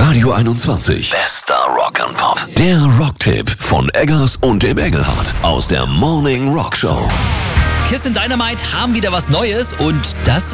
Radio 21. Bester Rock'n'Pop. Der Rocktipp von Eggers und dem Engelhardt aus der Morning Rock Show. Kiss and Dynamite haben wieder was Neues und das